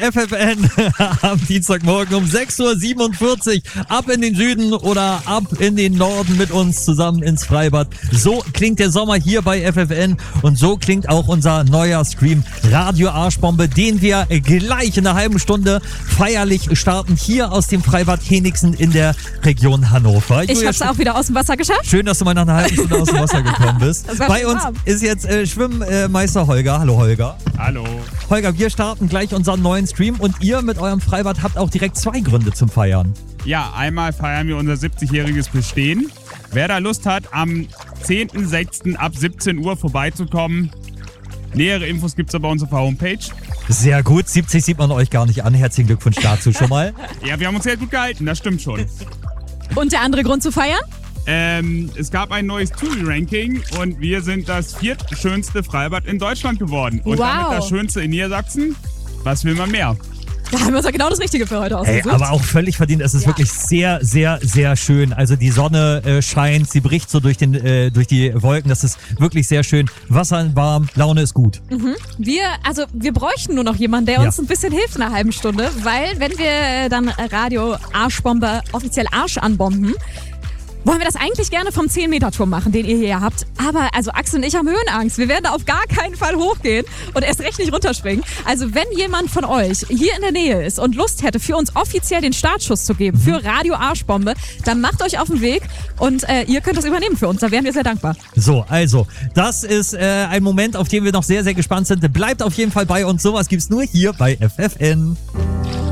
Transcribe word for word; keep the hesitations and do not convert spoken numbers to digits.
F F N am Dienstagmorgen um sechs Uhr siebenundvierzig. Ab in den Süden oder ab in den Norden mit uns zusammen ins Freibad. So klingt der Sommer hier bei F F N und so klingt auch unser neuer Stream Radio Arschbombe, den wir gleich in einer halben Stunde feierlich starten hier aus dem Freibad Henigsen in der Region Hannover. Ich, ich hab's auch wieder aus dem Wasser geschafft. Schön, dass du mal nach einer halben Stunde aus dem Wasser gekommen bist. Bei uns warm. ist jetzt äh, Schwimmmeister Holger. Hallo Holger. Hallo. Holger, wir starten gleich unseren neuen Stream und ihr mit eurem Freibad habt auch direkt zwei Gründe zum Feiern. Ja, einmal feiern wir unser siebzigjähriges Bestehen. Wer da Lust hat, am zehnten sechsten ab siebzehn Uhr vorbeizukommen. Nähere Infos gibt's aber bei uns auf der Homepage. Sehr gut, siebzig sieht man euch gar nicht an. Herzlichen Glückwunsch dazu schon mal. Ja, wir haben uns sehr gut gehalten, das stimmt schon. Und der andere Grund zu feiern? Ähm, es gab ein neues Touri-Ranking und wir sind das viertschönste Freibad in Deutschland geworden. Und Wow. damit das schönste in Niedersachsen. Was will man mehr? Da haben wir uns ja genau das Richtige für heute Hey, ausgesucht. aber auch völlig verdient. Es ist Ja. wirklich sehr, sehr, sehr schön. Also die Sonne äh, scheint, sie bricht so durch, den, äh, durch die Wolken. Das ist wirklich sehr schön. Wasser warm, Laune ist gut. Mhm. Wir, also wir bräuchten nur noch jemanden, der Ja. uns ein bisschen hilft in einer halben Stunde, weil wenn wir dann Radio Arschbombe offiziell Arsch anbomben, wollen wir das eigentlich gerne vom zehn Meter Turm machen, den ihr hier habt. Aber also Axel und ich haben Höhenangst. Wir werden da auf gar keinen Fall hochgehen und erst recht nicht runterspringen. Also wenn jemand von euch hier in der Nähe ist und Lust hätte, für uns offiziell den Startschuss zu geben, für Radio Arschbombe, dann macht euch auf den Weg und äh, ihr könnt das übernehmen für uns. Da wären wir sehr dankbar. So, also, das ist äh, ein Moment, auf den wir noch sehr, sehr gespannt sind. Bleibt auf jeden Fall bei uns. Sowas gibt's nur hier bei F F N.